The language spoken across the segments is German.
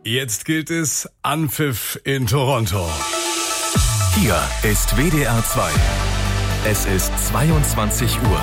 Jetzt gilt es Anpfiff in Toronto. Hier ist WDR 2. Es ist 22 Uhr.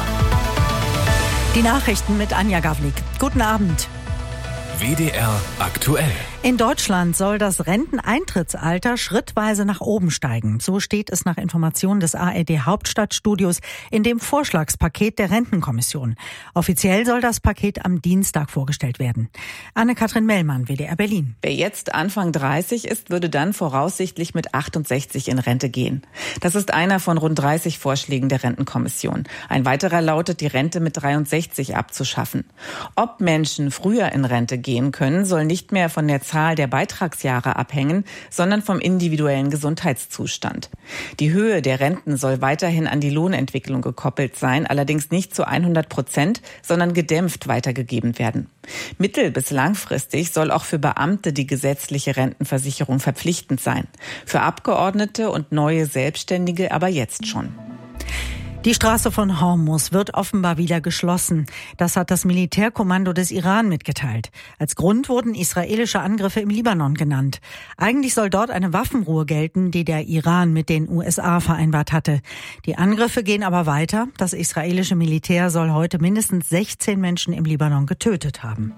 Die Nachrichten mit Anja Gawlik. Guten Abend. WDR aktuell. In Deutschland soll das Renteneintrittsalter schrittweise nach oben steigen. So steht es nach Informationen des ARD Hauptstadtstudios in dem Vorschlagspaket der Rentenkommission. Offiziell soll das Paket am Dienstag vorgestellt werden. Anne-Kathrin Mellmann, WDR Berlin. Wer jetzt Anfang 30 ist, würde dann voraussichtlich mit 68 in Rente gehen. Das ist einer von rund 30 Vorschlägen der Rentenkommission. Ein weiterer lautet, die Rente mit 63 abzuschaffen. Ob Menschen früher in Rente gehen können, soll nicht mehr von der Zahl der Beitragsjahre abhängen, sondern vom individuellen Gesundheitszustand. Die Höhe der Renten soll weiterhin an die Lohnentwicklung gekoppelt sein, allerdings nicht zu 100%, sondern gedämpft weitergegeben werden. Mittel- bis langfristig soll auch für Beamte die gesetzliche Rentenversicherung verpflichtend sein. Für Abgeordnete und neue Selbstständige aber jetzt schon. Die Straße von Hormuz wird offenbar wieder geschlossen. Das hat das Militärkommando des Iran mitgeteilt. Als Grund wurden israelische Angriffe im Libanon genannt. Eigentlich soll dort eine Waffenruhe gelten, die der Iran mit den USA vereinbart hatte. Die Angriffe gehen aber weiter. Das israelische Militär soll heute mindestens 16 Menschen im Libanon getötet haben.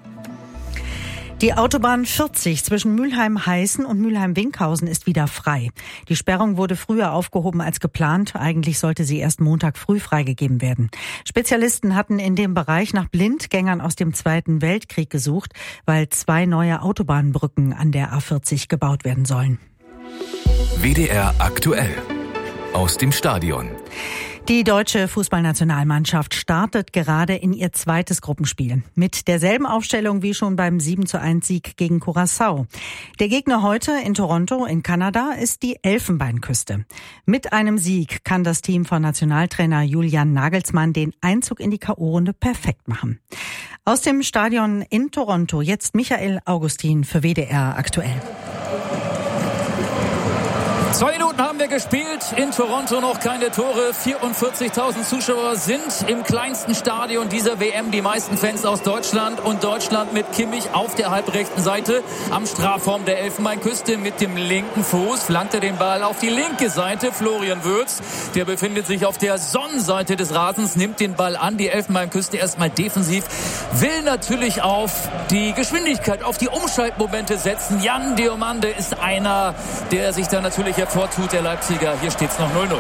Die Autobahn 40 zwischen Mülheim-Heißen und Mülheim-Winkhausen ist wieder frei. Die Sperrung wurde früher aufgehoben als geplant. Eigentlich sollte sie erst Montag früh freigegeben werden. Spezialisten hatten in dem Bereich nach Blindgängern aus dem Zweiten Weltkrieg gesucht, weil 2 neue Autobahnbrücken an der A40 gebaut werden sollen. WDR aktuell. Aus dem Stadion. Die deutsche Fußballnationalmannschaft startet gerade in ihr zweites Gruppenspiel. Mit derselben Aufstellung wie schon beim 7:1-Sieg gegen Curaçao. Der Gegner heute in Toronto in Kanada ist die Elfenbeinküste. Mit einem Sieg kann das Team von Nationaltrainer Julian Nagelsmann den Einzug in die K.O.-Runde perfekt machen. Aus dem Stadion in Toronto jetzt Michael Augustin für WDR aktuell. 2 Minuten haben wir gespielt, in Toronto noch keine Tore, 44.000 Zuschauer sind im kleinsten Stadion dieser WM, die meisten Fans aus Deutschland und Deutschland mit Kimmich auf der halbrechten Seite am Strafraum der Elfenbeinküste mit dem linken Fuß, flankt er den Ball auf die linke Seite, Florian Wirtz, der befindet sich auf der Sonnenseite des Rasens, nimmt den Ball an, die Elfenbeinküste erstmal defensiv, will natürlich auf die Geschwindigkeit, auf die Umschaltmomente setzen. Jan Diomande ist einer, der sich da natürlich hervortut, der Leipziger. Hier steht's noch 0-0.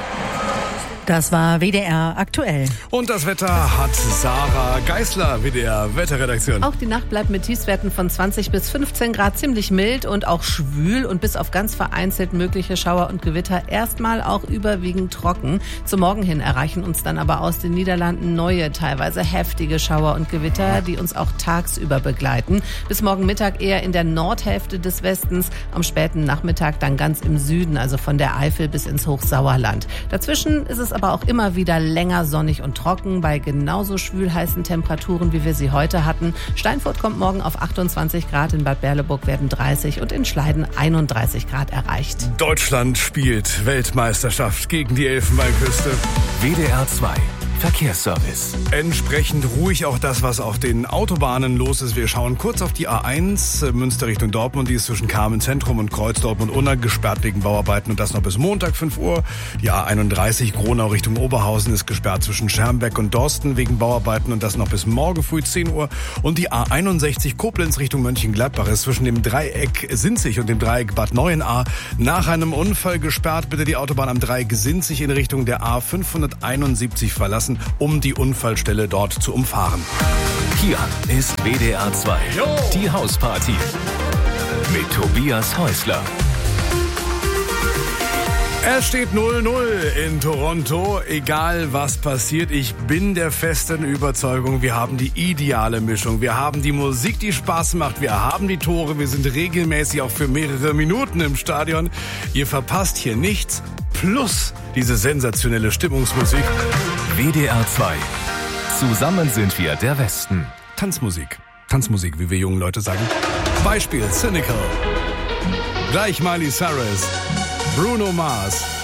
Das war WDR aktuell. Und das Wetter hat Sarah Geisler, WDR Wetterredaktion. Auch die Nacht bleibt mit Tiefstwerten von 20 bis 15 Grad ziemlich mild und auch schwül und bis auf ganz vereinzelt mögliche Schauer und Gewitter erstmal auch überwiegend trocken. Zum Morgen hin erreichen uns dann aber aus den Niederlanden neue, teilweise heftige Schauer und Gewitter, die uns auch tagsüber begleiten. Bis morgen Mittag eher in der Nordhälfte des Westens, am späten Nachmittag dann ganz im Süden, also von der Eifel bis ins Hochsauerland. Dazwischen ist es aber auch immer wieder länger sonnig und trocken bei genauso schwül-heißen Temperaturen, wie wir sie heute hatten. Steinfurt kommt morgen auf 28 Grad, in Bad Berleburg werden 30 und in Schleiden 31 Grad erreicht. Deutschland spielt Weltmeisterschaft gegen die Elfenbeinküste. WDR 2. Verkehrsservice. Entsprechend ruhig auch das, was auf den Autobahnen los ist. Wir schauen kurz auf die A1 Münster Richtung Dortmund. Die ist zwischen Kamen Zentrum und Kreuz Dortmund-Unna gesperrt wegen Bauarbeiten und das noch bis Montag 5 Uhr. Die A31 Gronau Richtung Oberhausen ist gesperrt zwischen Schermbeck und Dorsten wegen Bauarbeiten und das noch bis morgen früh 10 Uhr. Und die A61 Koblenz Richtung Mönchengladbach ist zwischen dem Dreieck Sinzig und dem Dreieck Bad Neuenahr nach einem Unfall gesperrt. Bitte die Autobahn am Dreieck Sinzig in Richtung der A571 verlassen, um die Unfallstelle dort zu umfahren. Hier ist WDR 2. Die Hausparty mit Tobias Häusler. Es steht 0-0 in Toronto. Egal was passiert, ich bin der festen Überzeugung, wir haben die ideale Mischung. Wir haben die Musik, die Spaß macht. Wir haben die Tore. Wir sind regelmäßig auch für mehrere Minuten im Stadion. Ihr verpasst hier nichts. Plus diese sensationelle Stimmungsmusik. WDR 2. Zusammen sind wir der Westen. Tanzmusik. Tanzmusik, wie wir jungen Leute sagen. Beispiel Cynical. Gleich Miley Cyrus. Bruno Mars.